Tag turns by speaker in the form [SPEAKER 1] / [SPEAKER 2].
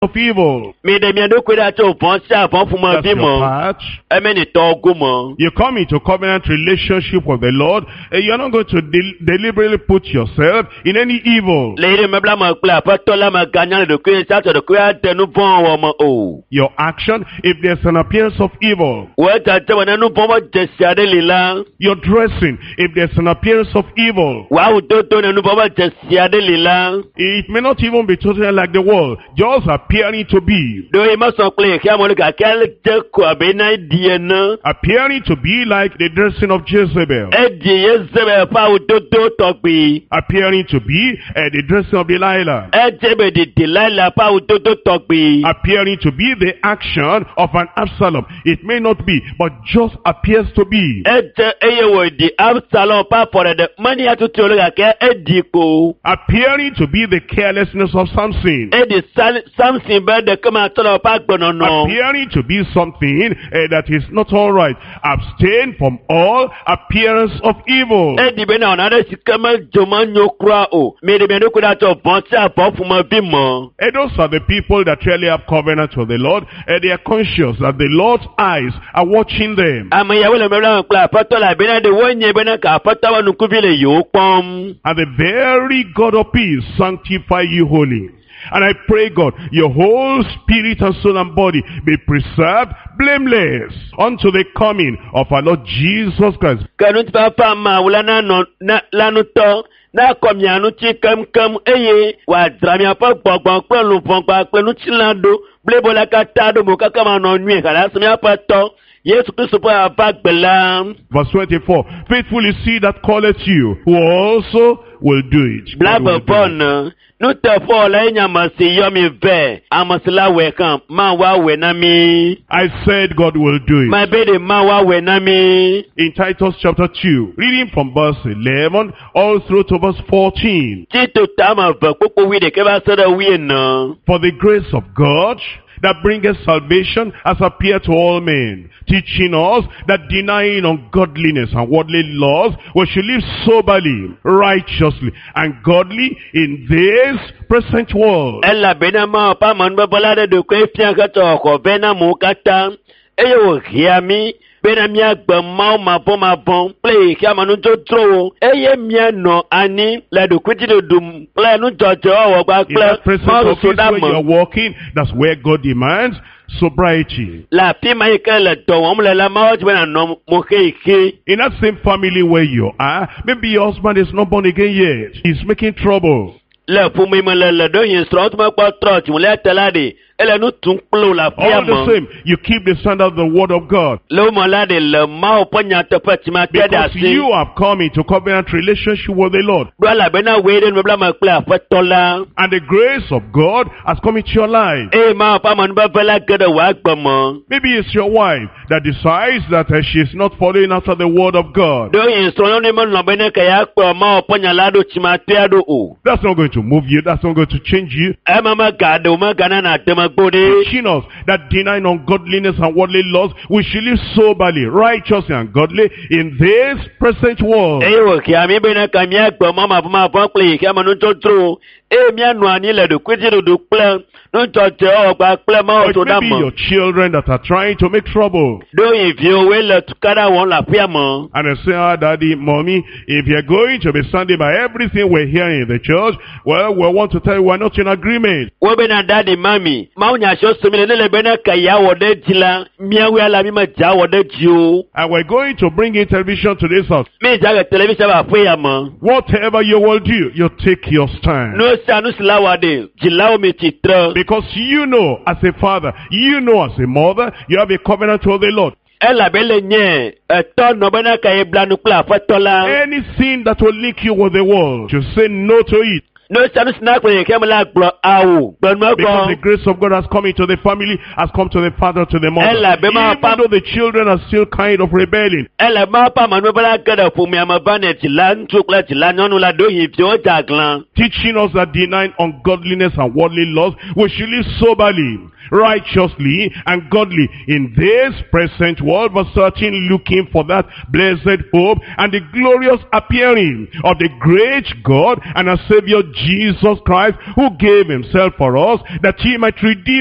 [SPEAKER 1] of evil.
[SPEAKER 2] That's your
[SPEAKER 1] part. You come into covenant relationship with the Lord, and you're not going to deliberately put yourself in any evil. Your action, if there's an appearance of evil. Your dressing, if there's an appearance of evil. It may not even be totally like the world, just appearing to be. Appearing to be like the dressing of Jezebel. Appearing to be the dressing of Delilah. Appearing to be the action of an Absalom. It may not be, but just appears to be. Appearing to be the carelessness of Samson. Appearing to be something that is not all right. Abstain from all appearance of evil. And those are the people that really have covenant with the Lord, and they are conscious that the Lord's eyes are watching them. And the very God of peace sanctify you wholly. And I pray, God, your whole spirit and soul and body be preserved blameless unto the coming of our Lord Jesus Christ. Na komianu ti kam eye wa dramia pa gbogbo pelu fongba pelu tilando blebola katado mo kakama no nwi kala smia pato Yesu Christ pa abagbela. Verse 24, faithful is he that calleth you, who also will do it. Blabber born. No therefore la nyamasi yomi ve amasila we kam man wa we na mi. I said God will do it. My baby man wa we na mi. In Titus chapter 2, reading from verse 11 all through to verse 14. Tito tama ve popo wi de ke ba so da wi na. For the grace of God that bringeth salvation has appeared to all men, teaching us that denying ungodliness and worldly laws, we should live soberly, righteously, and godly in this present world. Benamia gbemao mabon play kiamanu jotro eye mia no ani la do kwiti dum play nu jojo o gba play mo so da mo. You're walking, that's where God demands sobriety. La pima ikele do won le la ma o na no mo keike. In that same family where you are, maybe your husband is not born again yet. He's making trouble. Le pumi me le do yin strong ma pa trot mo le telade. All the same, you keep the standard of the word of God. Because you have come into covenant relationship with the Lord. And the grace of God has come into your life. Maybe it's your wife that decides that she is not following after the word of God. That's not going to move you. That's not going to change you. Teaching us that denying ungodliness and worldly laws, we should live soberly, righteously, and godly in this present world. It may be your children that are trying to make trouble. And they say, daddy, mommy, if you're going to be standing by everything we're hearing in the church, well, we want to tell you we're not in agreement. And we're going to bring in television to this house. Whatever you will do, you take your stand. Because you know as a father, you know as a mother, you have a covenant with the Lord. Anything that will link you with the world, you say no to it. Because the grace of God has come into the family, has come to the father, to the mother. Even though the children are still kind of rebelling. Teaching us that denying ungodliness and worldly laws, we should live soberly,
[SPEAKER 2] righteously and godly in this present world, but searching, looking for that blessed hope and the glorious appearing of the great God and our Savior Jesus Christ, who gave himself for us, that he might redeem